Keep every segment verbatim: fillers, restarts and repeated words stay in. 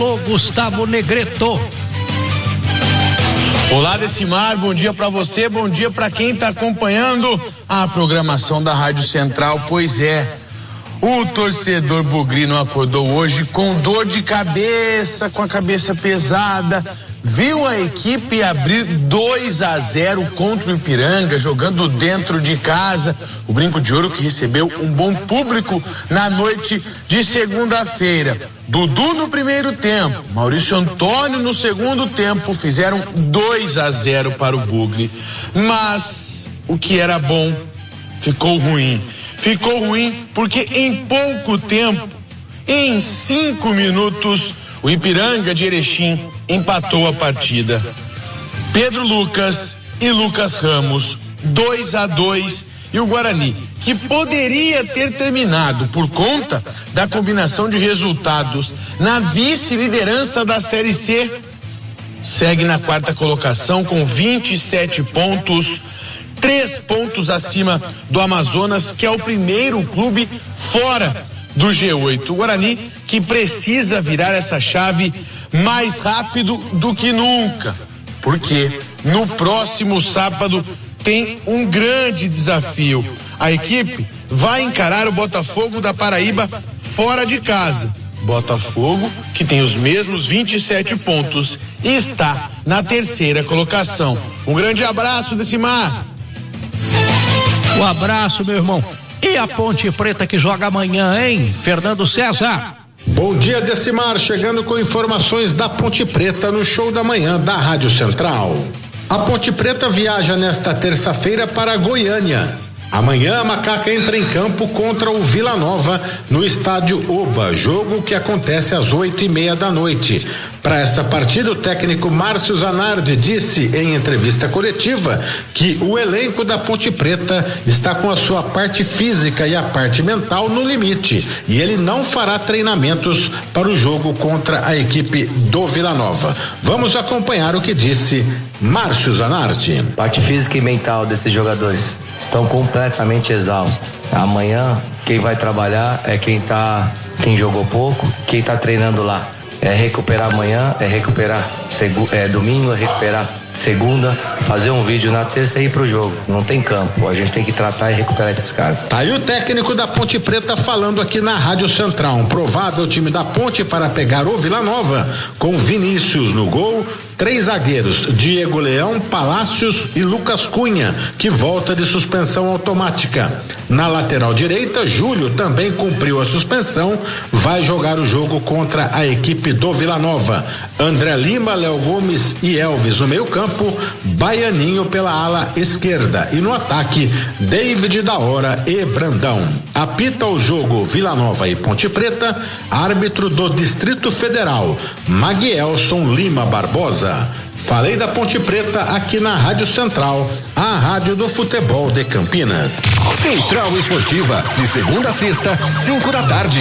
Alô, Gustavo Negreto. Olá, Decimar, bom dia para você, bom dia para quem está acompanhando a programação da Rádio Central. Pois é, o torcedor bugrino acordou hoje com dor de cabeça, com a cabeça pesada, viu a equipe abrir dois a zero contra o Ipiranga, jogando dentro de casa. O Brinco de Ouro que recebeu um bom público na noite de segunda-feira. Dudu no primeiro tempo, Maurício Antônio no segundo tempo, fizeram dois a zero para o Bugre. Mas o que era bom ficou ruim. Ficou ruim porque em pouco tempo, em cinco minutos, o Ipiranga de Erechim empatou a partida. Pedro Lucas e Lucas Ramos, dois a dois, e o Guarani, que poderia ter terminado por conta da combinação de resultados na vice-liderança da Série C, segue na quarta colocação com vinte e sete pontos, três pontos acima do Amazonas, que é o primeiro clube fora do G oito. O Guarani que precisa virar essa chave mais rápido do que nunca, porque no próximo sábado tem um grande desafio. A equipe vai encarar o Botafogo da Paraíba fora de casa. Botafogo, que tem os mesmos vinte e sete pontos e está na terceira colocação. Um grande abraço, Decimar. Um abraço, meu irmão. E a Ponte Preta que joga amanhã, hein? Fernando César. Bom dia, Decimar, chegando com informações da Ponte Preta no show da manhã da Rádio Central. A Ponte Preta viaja nesta terça-feira para Goiânia. Amanhã a Macaca entra em campo contra o Vila Nova no estádio Oba, jogo que acontece às oito e meia da noite. Para esta partida, o técnico Márcio Zanardi disse em entrevista coletiva que o elenco da Ponte Preta está com a sua parte física e a parte mental no limite e ele não fará treinamentos para o jogo contra a equipe do Vila Nova. Vamos acompanhar o que disse Márcio Zanardi. Parte física e mental desses jogadores estão completamente exaustos. Amanhã quem vai trabalhar é quem tá, quem jogou pouco, quem está treinando lá. É recuperar amanhã, é recuperar segu, é, domingo, é recuperar segunda, fazer um vídeo na terça e ir pro jogo. Não tem campo, a gente tem que tratar e recuperar esses caras. Tá aí o técnico da Ponte Preta falando aqui na Rádio Central. Um provável time da Ponte para pegar o Vila Nova, com Vinícius no gol, três zagueiros, Diego Leão, Palácios e Lucas Cunha, que volta de suspensão automática. Na lateral direita, Júlio também cumpriu a suspensão, vai jogar o jogo contra a equipe do Vila Nova. André Lima, Léo Gomes e Elvis no meio campo, Baianinho pela ala esquerda e no ataque, David da Hora e Brandão. Apita o jogo Vila Nova e Ponte Preta, árbitro do Distrito Federal, Maguielson Lima Barbosa. Falei da Ponte Preta aqui na Rádio Central, a rádio do futebol de Campinas. Central Esportiva, de segunda a sexta, cinco da tarde.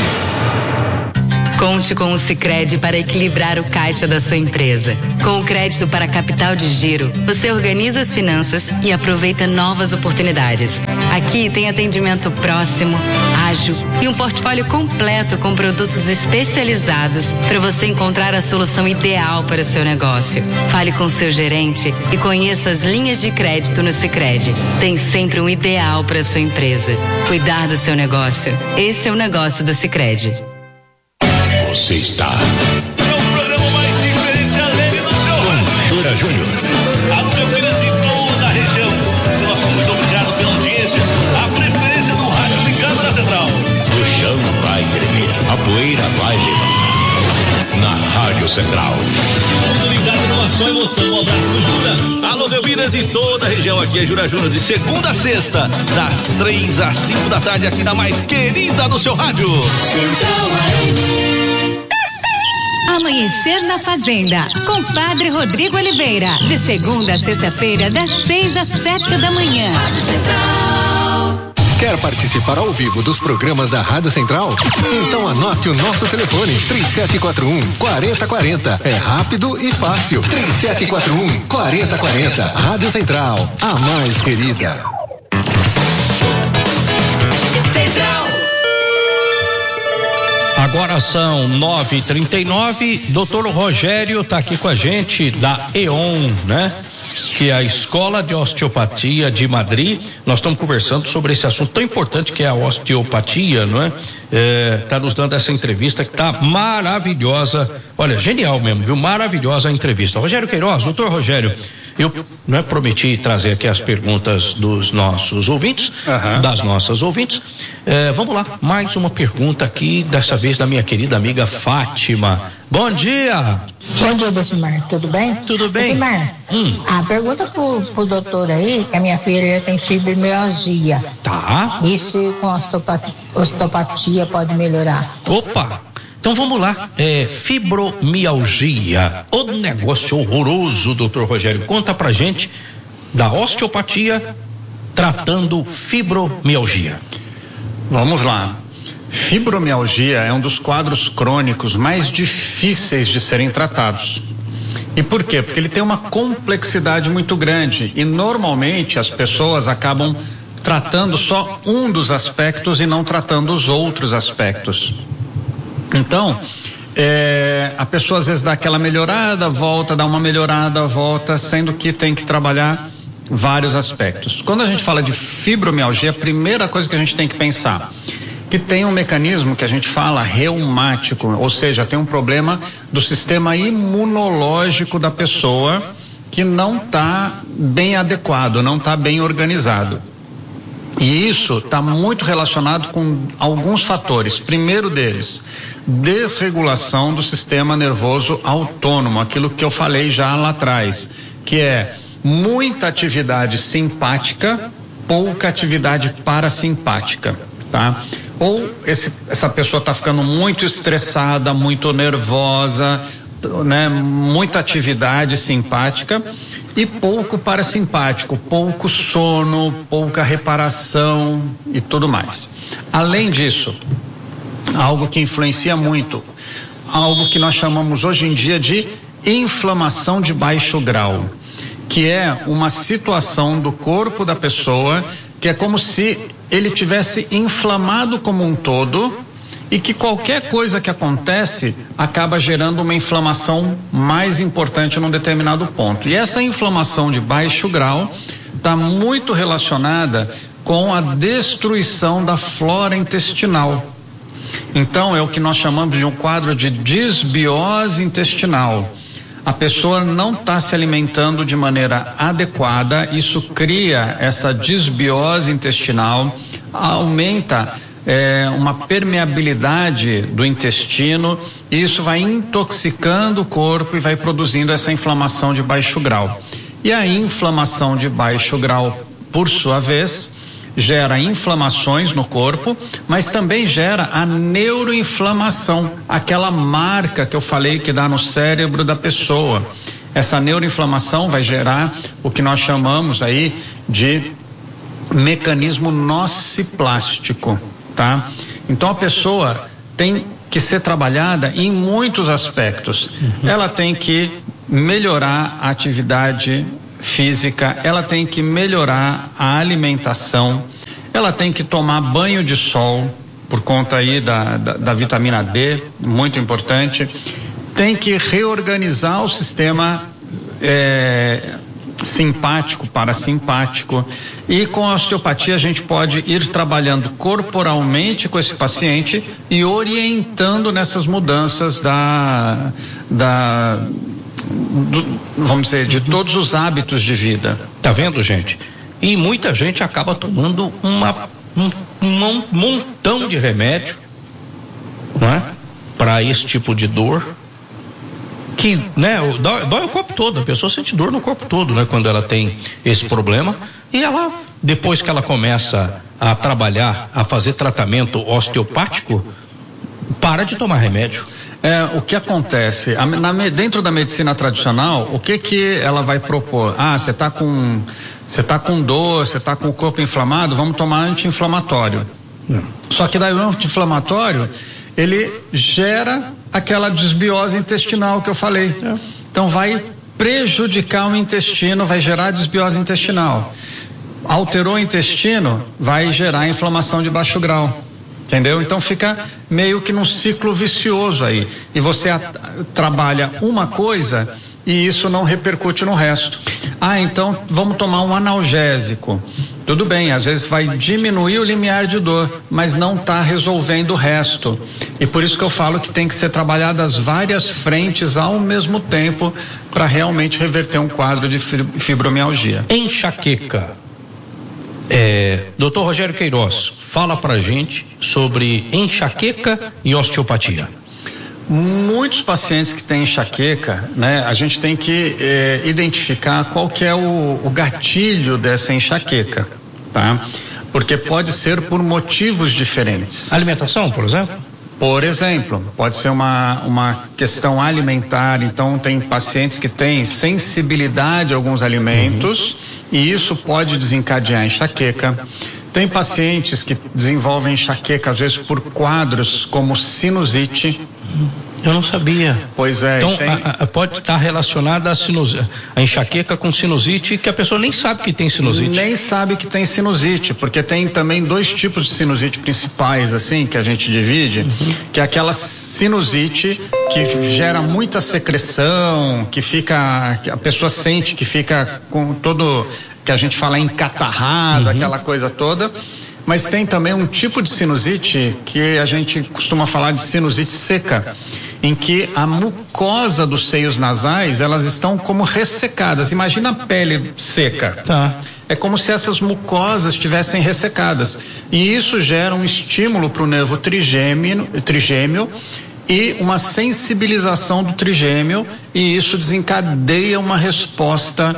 Conte com o Sicredi para equilibrar o caixa da sua empresa. Com o crédito para capital de giro, você organiza as finanças e aproveita novas oportunidades. Aqui tem atendimento próximo, ágil e um portfólio completo com produtos especializados para você encontrar a solução ideal para o seu negócio. Fale com seu gerente e conheça as linhas de crédito no Sicredi. Tem sempre um ideal para a sua empresa. Cuidar do seu negócio. Esse é o negócio do Sicredi. Você está É o programa mais diferente alegre do seu rádio. Jura Júnior. A preferência em toda a região. Nosso muito obrigado pela audiência. A preferência do rádio ligado na Central. O chão vai tremer, a poeira vai levar. Na Rádio Central. Tudo ligado numa só emoção. Um abraço do Jura. Alô, Belminas e toda a região. Aqui é Jura Júnior de segunda a sexta, das três às cinco da tarde, aqui na mais querida do seu rádio. Central A M. Amanhecer na Fazenda, com Padre Rodrigo Oliveira, de segunda a sexta-feira, das seis às sete da manhã. Quer participar ao vivo dos programas da Rádio Central? Então anote o nosso telefone, três sete quatro um, quatro zero quatro zero. É rápido e fácil. três sete quatro um, quatro zero quatro zero. Rádio Central, a mais querida. Central. Agora são nove e trinta e nove, doutor Rogério está aqui com a gente da E O N, né? Que é a Escola de Osteopatia de Madrid. Nós estamos conversando sobre esse assunto tão importante que é a osteopatia, não é? Está nos dando essa entrevista que está maravilhosa. Olha, genial mesmo, viu? Maravilhosa a entrevista. Rogério Queiroz, doutor Rogério, eu não é, prometi trazer aqui as perguntas dos nossos ouvintes, uhum. das nossas ouvintes. É, vamos lá, mais uma pergunta aqui, dessa vez da minha querida amiga Fátima. Bom dia! Bom dia, Decimar, tudo bem? Tudo bem. Decimar, hum. a pergunta pro, pro doutor aí, que a minha filha tem fibromialgia. Tá. E se com osteopatia, osteopatia pode melhorar? Opa! Então vamos lá, é, fibromialgia, o negócio horroroso, doutor Rogério, conta pra gente da osteopatia tratando fibromialgia. Vamos lá, fibromialgia é um dos quadros crônicos mais difíceis de serem tratados. E por quê? Porque ele tem uma complexidade muito grande e normalmente as pessoas acabam tratando só um dos aspectos e não tratando os outros aspectos. Então, é, a pessoa às vezes dá aquela melhorada, volta, dá uma melhorada, volta, sendo que tem que trabalhar vários aspectos. Quando a gente fala de fibromialgia, a primeira coisa que a gente tem que pensar, que tem um mecanismo que a gente fala reumático, ou seja, tem um problema do sistema imunológico da pessoa que não está bem adequado, não está bem organizado. E isso está muito relacionado com alguns fatores. Primeiro deles, desregulação do sistema nervoso autônomo, aquilo que eu falei já lá atrás, que é muita atividade simpática, pouca atividade parasimpática, tá? Ou esse, essa pessoa está ficando muito estressada, muito nervosa, né? Muita atividade simpática e pouco parasimpático, pouco sono, pouca reparação e tudo mais. Além disso, algo que influencia muito, algo que nós chamamos hoje em dia de inflamação de baixo grau, que é uma situação do corpo da pessoa que é como se ele tivesse inflamado como um todo e que qualquer coisa que acontece acaba gerando uma inflamação mais importante num determinado ponto. E essa inflamação de baixo grau está muito relacionada com a destruição da flora intestinal. Então é o que nós chamamos de um quadro de disbiose intestinal. A pessoa não está se alimentando de maneira adequada, isso cria essa disbiose intestinal, aumenta É, uma permeabilidade do intestino, e isso vai intoxicando o corpo e vai produzindo essa inflamação de baixo grau. E a inflamação de baixo grau, por sua vez, gera inflamações no corpo, mas também gera a neuroinflamação, aquela marca que eu falei que dá no cérebro da pessoa. Essa neuroinflamação vai gerar o que nós chamamos aí de mecanismo nociplástico. Tá? Então a pessoa tem que ser trabalhada em muitos aspectos. Uhum. Ela tem que melhorar a atividade física, ela tem que melhorar a alimentação, ela tem que tomar banho de sol, por conta aí da, da, da vitamina D, muito importante, tem que reorganizar o sistema é, simpático, parasimpático, e com a osteopatia a gente pode ir trabalhando corporalmente com esse paciente e orientando nessas mudanças da, da do, vamos dizer, de todos os hábitos de vida. Tá vendo, gente? E muita gente acaba tomando uma, um, um montão de remédio, não é? Para esse tipo de dor. Que, né, dói, dói o corpo todo, a pessoa sente dor no corpo todo, né, quando ela tem esse problema, e ela, depois que ela começa a trabalhar, a fazer tratamento osteopático, para de tomar remédio. É, o que acontece, a, na, dentro da medicina tradicional, o que que ela vai propor? Ah, você está com, você tá com dor, você está com o corpo inflamado, vamos tomar anti-inflamatório. Não. Só que daí o anti-inflamatório, ele gera aquela desbiose intestinal que eu falei. É. Então vai prejudicar o intestino, vai gerar desbiose intestinal. Alterou o intestino, vai gerar inflamação de baixo grau. Entendeu? Então fica meio que num ciclo vicioso aí. E você a, trabalha uma coisa e isso não repercute no resto. Ah, então vamos tomar um analgésico. Tudo bem, às vezes vai diminuir o limiar de dor, mas não está resolvendo o resto. E por isso que eu falo que tem que ser trabalhadas várias frentes ao mesmo tempo para realmente reverter um quadro de fibromialgia. Enxaqueca. É, doutor Rogério Queiroz, fala pra gente sobre enxaqueca e osteopatia. Muitos pacientes que têm enxaqueca, né, a gente tem que é, identificar qual que é o, o gatilho dessa enxaqueca, tá? Porque pode ser por motivos diferentes. Alimentação, por exemplo? Por exemplo, pode ser uma, uma questão alimentar, então tem pacientes que têm sensibilidade a alguns alimentos, uhum, e isso pode desencadear enxaqueca. Tem pacientes que desenvolvem enxaqueca, às vezes por quadros como sinusite. Eu não sabia. Pois é. Então, tem... a, a, pode estar relacionada a, sinus... a enxaqueca com sinusite, que a pessoa nem sabe que tem sinusite. Nem sabe que tem sinusite, porque tem também dois tipos de sinusite principais, assim, que a gente divide, uhum, que é aquela sinusite que gera muita secreção, que fica, que a pessoa sente que fica com todo, que a gente fala encatarrado, uhum, aquela coisa toda. Mas tem também um tipo de sinusite que a gente costuma falar de sinusite seca, em que a mucosa dos seios nasais, elas estão como ressecadas. Imagina a pele seca. Tá. É como se essas mucosas estivessem ressecadas. E isso gera um estímulo para o nervo trigêmeo, trigêmeo e uma sensibilização do trigêmeo, e isso desencadeia uma resposta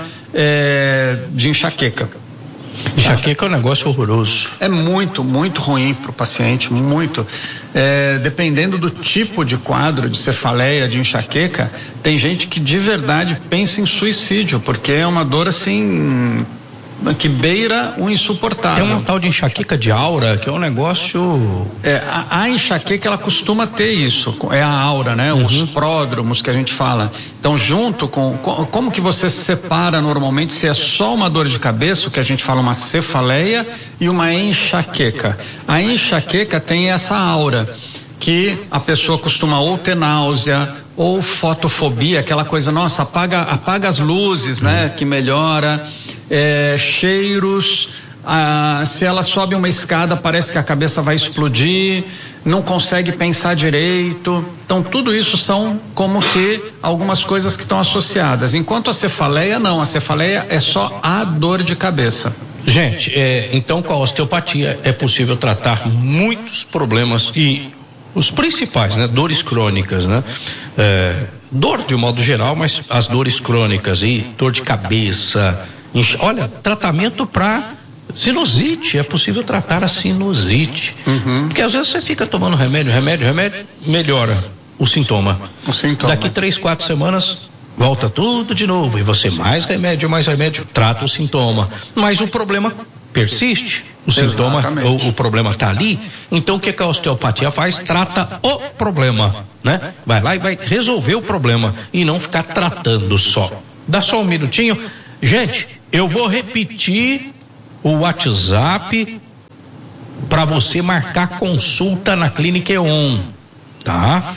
é, de enxaqueca. Enxaqueca é um negócio horroroso. É muito, muito ruim para o paciente, muito. É, dependendo do tipo de quadro de cefaleia, de enxaqueca, tem gente que de verdade pensa em suicídio, porque é uma dor assim que beira o insuportável. Tem uma tal de enxaqueca de aura, que é um negócio... É, a, a enxaqueca, ela costuma ter isso, é a aura, né? Uhum. Os pródromos que a gente fala. Então, junto com, com... Como que você separa normalmente se é só uma dor de cabeça, o que a gente fala uma cefaleia, e uma enxaqueca? A enxaqueca tem essa aura, que a pessoa costuma ou ter náusea, ou fotofobia, aquela coisa, nossa, apaga, apaga as luzes, né? Que melhora... É, cheiros, ah, se ela sobe uma escada parece que a cabeça vai explodir, não consegue pensar direito. Então tudo isso são como que algumas coisas que estão associadas, enquanto a cefaleia não, a cefaleia é só a dor de cabeça. Gente, é, então com a osteopatia é possível tratar muitos problemas, e os principais, né? Dores crônicas, né? É, dor de um modo geral, mas as dores crônicas e dor de cabeça. Olha, tratamento para sinusite, é possível tratar a sinusite. Uhum. Porque às vezes você fica tomando remédio, remédio, remédio, melhora o sintoma. O sintoma. Daqui três, quatro semanas, volta tudo de novo. E você mais remédio, mais remédio, trata o sintoma. Mas o problema persiste. O sintoma, o, o problema está ali. Então o que, que a osteopatia faz? Trata o problema, né? Vai lá e vai resolver o problema e não ficar tratando só. Dá só um minutinho. Gente, eu vou repetir o WhatsApp para você marcar consulta na Clínica E O N, tá?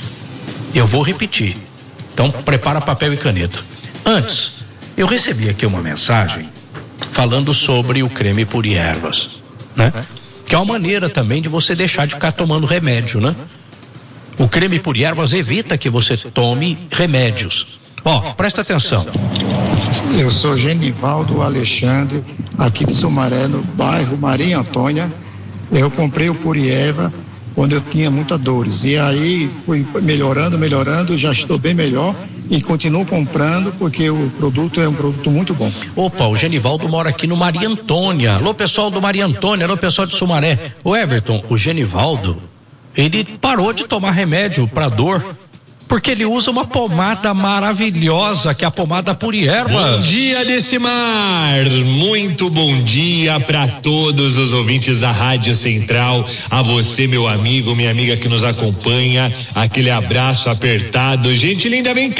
Eu vou repetir. Então prepara papel e caneta. Antes, eu recebi aqui uma mensagem falando sobre o creme Puri Ervas, né? Que é uma maneira também de você deixar de ficar tomando remédio, né? O creme Puri Ervas evita que você tome remédios. Ó, presta atenção. Eu sou Genivaldo Alexandre, aqui de Sumaré, no bairro Maria Antônia. Eu comprei o Purieva quando eu tinha muitas dores. E aí fui melhorando, melhorando, já estou bem melhor e continuo comprando porque o produto é um produto muito bom. Opa, o Genivaldo mora aqui no Maria Antônia. Alô, pessoal do Maria Antônia, alô, pessoal de Sumaré. O Everton, o Genivaldo, ele parou de tomar remédio para dor, porque ele usa uma pomada maravilhosa, que é a pomada Puri Ervas. Bom dia, Decimar! Muito bom dia para todos os ouvintes da Rádio Central, a você, meu amigo, minha amiga que nos acompanha, aquele abraço apertado. Gente linda, vem cá,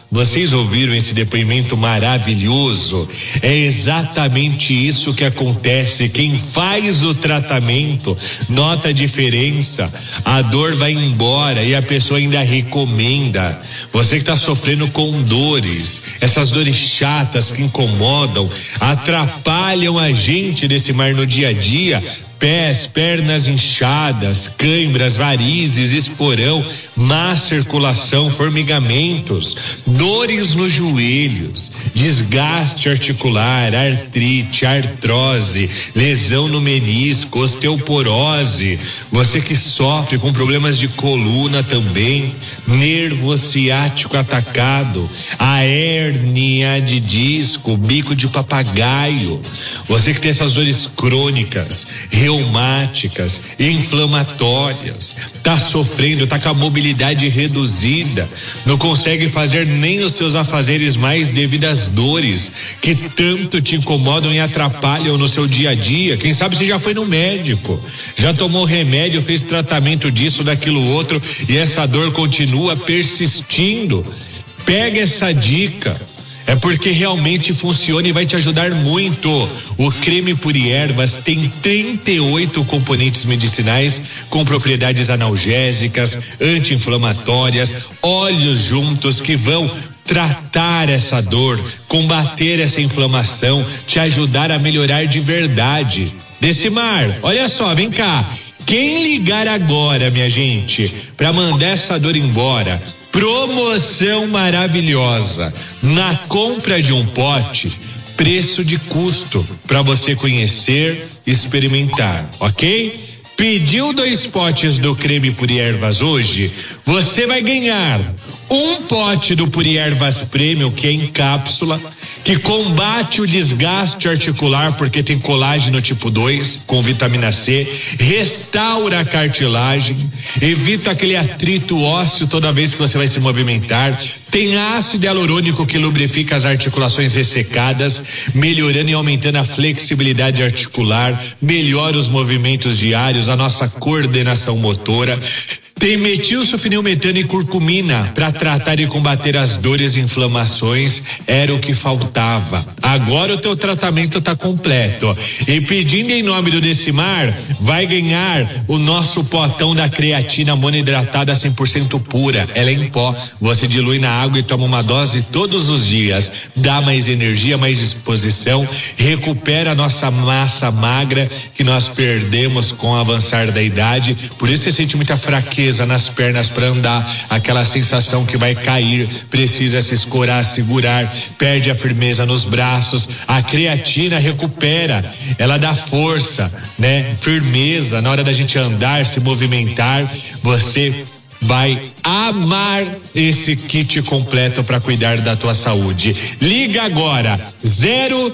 Vocês ouviram esse depoimento maravilhoso? É exatamente isso que acontece. Quem faz o tratamento nota a diferença. A dor vai embora e a pessoa ainda recomenda. Você que está sofrendo com dores, essas dores chatas que incomodam, atrapalham a gente desse mar no dia a dia. Pés, pernas inchadas, cãibras, varizes, esporão, má circulação, formigamentos, dores nos joelhos, desgaste articular, artrite, artrose, lesão no menisco, osteoporose. Você que sofre com problemas de coluna também, nervo ciático atacado, a hérnia de disco, bico de papagaio. Você que tem essas dores crônicas, reumáticas, inflamatórias, tá sofrendo, tá com a mobilidade reduzida, não consegue fazer nem os seus afazeres mais devido às dores que tanto te incomodam e atrapalham no seu dia a dia. Quem sabe você já foi no médico, já tomou remédio, fez tratamento disso, daquilo outro, e essa dor continua persistindo. Pega essa dica. É porque realmente funciona e vai te ajudar muito. O creme Puriervas tem trinta e oito componentes medicinais com propriedades analgésicas, anti-inflamatórias, óleos juntos que vão tratar essa dor, combater essa inflamação, te ajudar a melhorar de verdade. Decimar, olha só, vem cá. Quem ligar agora, minha gente, para mandar essa dor embora, promoção maravilhosa. Na compra de um pote, preço de custo para você conhecer e experimentar, ok? Pediu dois potes do creme Puriervas hoje, você vai ganhar um pote do Puriervas Premium, que é em cápsula, que combate o desgaste articular, porque tem colágeno tipo dois com vitamina C, restaura a cartilagem, evita aquele atrito ósseo toda vez que você vai se movimentar, tem ácido hialurônico que lubrifica as articulações ressecadas, melhorando e aumentando a flexibilidade articular, melhora os movimentos diários, a nossa coordenação motora. Tem metilsulfonilmetano e curcumina para tratar e combater as dores e inflamações. Era o que faltava. Agora o teu tratamento está completo. E pedindo em nome do Decimar, vai ganhar o nosso potão da creatina monoidratada cem por cento pura. Ela é em pó. Você dilui na água e toma uma dose todos os dias. Dá mais energia, mais disposição. Recupera a nossa massa magra que nós perdemos com o avançar da idade. Por isso você sente muita fraqueza nas pernas para andar, aquela sensação que vai cair, precisa se escorar, segurar, perde a firmeza nos braços. A creatina recupera, ela dá força, né? Firmeza na hora da gente andar, se movimentar. Você vai amar esse kit completo para cuidar da tua saúde. Liga agora zero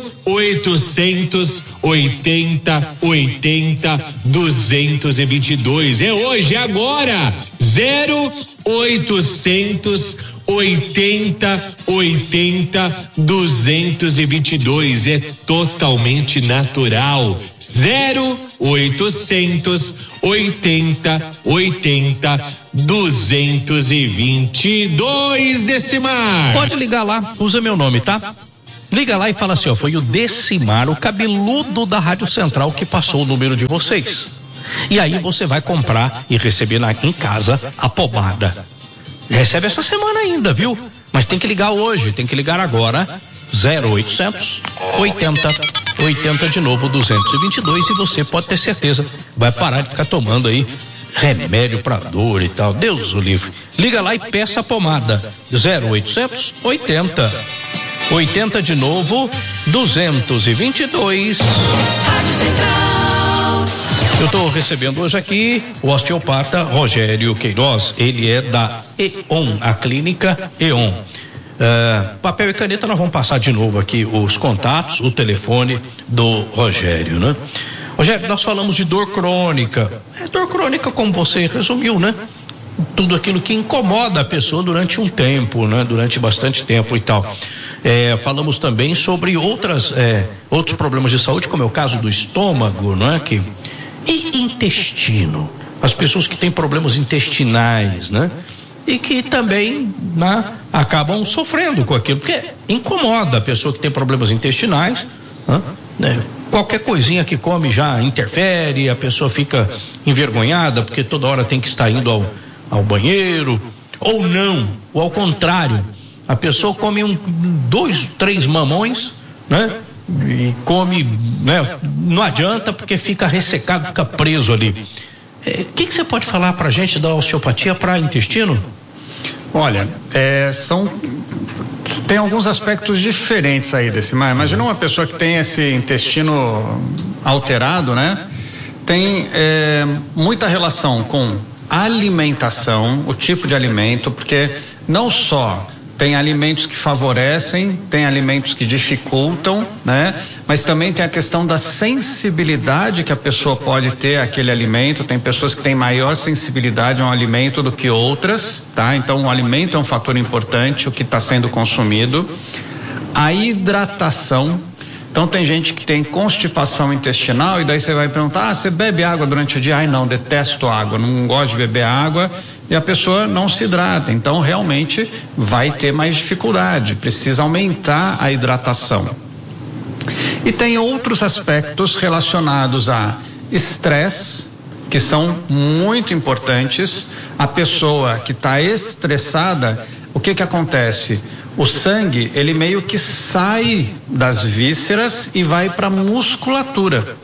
oitocentos oitenta oitenta duzentos e vinte e dois. É hoje, é agora. zero oitocentos oitenta oitenta duzentos e vinte e dois. É totalmente natural. zero oitocentos oitenta oitenta duzentos e vinte e dois. Decimar. Pode ligar lá, usa meu nome, tá? Liga lá e fala assim, ó, foi o Decimar, o cabeludo da Rádio Central, que passou o número de vocês. E aí você vai comprar e receber na, em casa a pomada. Recebe essa semana ainda, viu? Mas tem que ligar hoje, tem que ligar agora. zero oitocentos oitenta oitenta de novo duzentos e vinte e dois, e você pode ter certeza, vai parar de ficar tomando aí remédio pra dor e tal. Deus o livre. Liga lá e peça a pomada. zero oitocentos oitenta oitenta de novo duzentos e vinte e dois. Rádio Central. Eu estou recebendo hoje aqui o osteopata Rogério Queiroz. Ele é da E O N, a clínica E O N. Uh, papel e caneta, nós vamos passar de novo aqui os contatos, o telefone do Rogério, né? Rogério, nós falamos de dor crônica. É dor crônica, como você resumiu, né? Tudo aquilo que incomoda a pessoa durante um tempo, né? Durante bastante tempo e tal. É, falamos também sobre outras, é, outros problemas de saúde, como é o caso do estômago, não é? Que, e intestino. As pessoas que têm problemas intestinais, né? E que também, né, acabam sofrendo com aquilo, porque incomoda a pessoa que tem problemas intestinais, né? Qualquer coisinha que come já interfere, a pessoa fica envergonhada porque toda hora tem que estar indo ao, ao banheiro, ou não, ou ao contrário, a pessoa come um, dois, três mamões, né? E come, né? Não adianta porque fica ressecado, fica preso ali. O é, que, que você pode falar pra gente da osteopatia para intestino? Olha, é, são tem alguns aspectos diferentes aí desse, mas imagina uma pessoa que tem esse intestino alterado, né? Tem é, muita relação com alimentação, o tipo de alimento, porque não só tem alimentos que favorecem, tem alimentos que dificultam, né? Mas também tem a questão da sensibilidade que a pessoa pode ter àquele alimento. Tem pessoas que têm maior sensibilidade a um alimento do que outras, tá? Então o alimento é um fator importante, o que está sendo consumido. A hidratação. Então tem gente que tem constipação intestinal e daí você vai perguntar, ah, você bebe água durante o dia? Ai não, detesto água, não gosto de beber água, e a pessoa não se hidrata, então realmente vai ter mais dificuldade, precisa aumentar a hidratação. E tem outros aspectos relacionados a estresse, que são muito importantes. A pessoa que está estressada, o que que acontece? O sangue, ele meio que sai das vísceras e vai para a musculatura.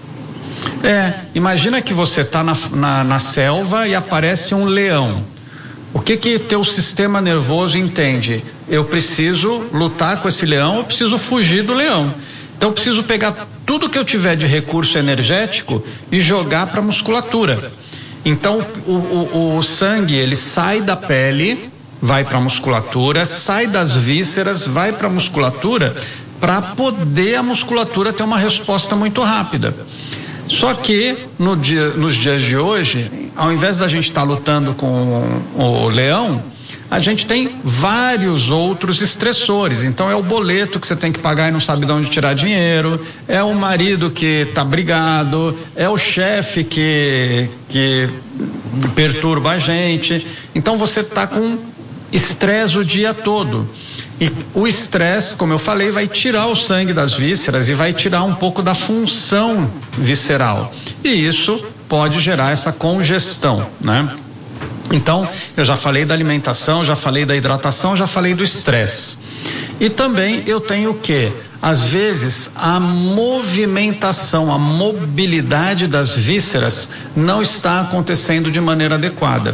É, imagina que você está na, na, na selva e aparece um leão. O que que teu sistema nervoso entende? Eu preciso lutar com esse leão, eu preciso fugir do leão. Então eu preciso pegar tudo que eu tiver de recurso energético e jogar para a musculatura. Então o, o, o sangue, ele sai da pele, vai para a musculatura, sai das vísceras, vai para a musculatura, para poder a musculatura ter uma resposta muito rápida. Só que no dia, nos dias de hoje, ao invés da gente estar tá lutando com o leão, a gente tem vários outros estressores. Então é o boleto que você tem que pagar e não sabe de onde tirar dinheiro, é o marido que está brigado, é o chefe que, que perturba a gente. Então você está com estresse o dia todo. E o estresse, como eu falei, vai tirar o sangue das vísceras e vai tirar um pouco da função visceral. E isso pode gerar essa congestão, né? Então, eu já falei da alimentação, já falei da hidratação, já falei do estresse. E também eu tenho o quê? Às vezes, a movimentação, a mobilidade das vísceras não está acontecendo de maneira adequada.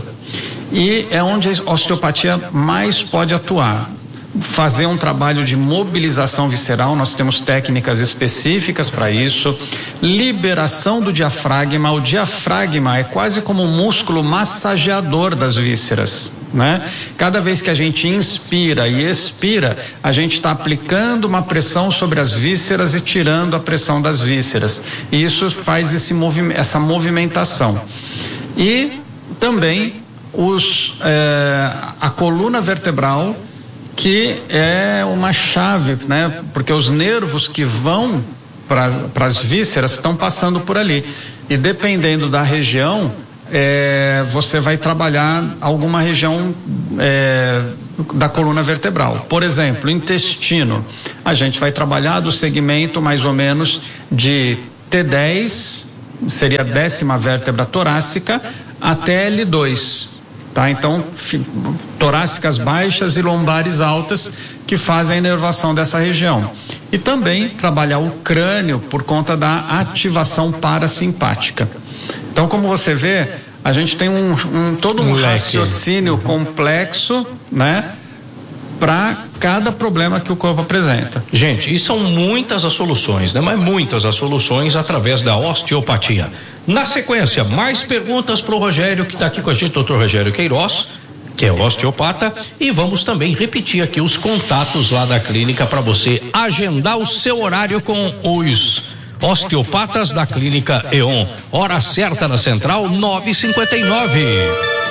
E é onde a osteopatia mais pode atuar. Fazer um trabalho de mobilização visceral, nós temos técnicas específicas para isso. Liberação do diafragma. O diafragma é quase como um músculo massageador das vísceras, né? Cada vez que a gente inspira e expira, a gente está aplicando uma pressão sobre as vísceras e tirando a pressão das vísceras. E isso faz esse movi- essa movimentação. E também os, é, a coluna vertebral, que é uma chave, né? Porque os nervos que vão para as vísceras estão passando por ali. E dependendo da região, é, você vai trabalhar alguma região é, da coluna vertebral. Por exemplo, intestino. A gente vai trabalhar do segmento mais ou menos de T dez, seria a décima vértebra torácica, até L dois. Tá? Então, torácicas baixas e lombares altas, que fazem a inervação dessa região. E também trabalhar o crânio por conta da ativação parasimpática. Então, como você vê, a gente tem um, um todo um Moleque. raciocínio complexo, né? Para cada problema que o corpo apresenta. Gente, e são muitas as soluções, né? Mas muitas as soluções através da osteopatia. Na sequência, mais perguntas para o Rogério, que está aqui com a gente, doutor Rogério Queiroz, que é osteopata, e vamos também repetir aqui os contatos lá da clínica para você agendar o seu horário com os osteopatas da clínica E O N. Hora certa na Central, nove e cinquenta e nove.